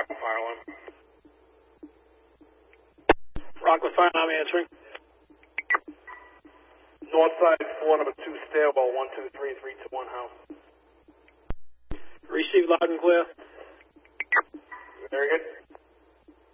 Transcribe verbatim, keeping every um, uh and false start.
Rockland Fire Alarm. Rockland Fire Alarm answering. North side, floor number two, stairwell, one two three, three two one house. Receive loud and clear. Very good.